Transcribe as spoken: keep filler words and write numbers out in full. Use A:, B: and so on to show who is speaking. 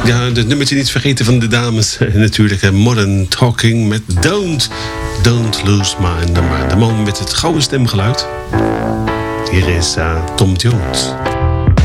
A: Ja, het nummertje niet vergeten van de dames. Natuurlijk, Modern Talking met Don't, Don't Lose Mind. Maar de man met het gouden stemgeluid. Hier is uh, Tom Jones.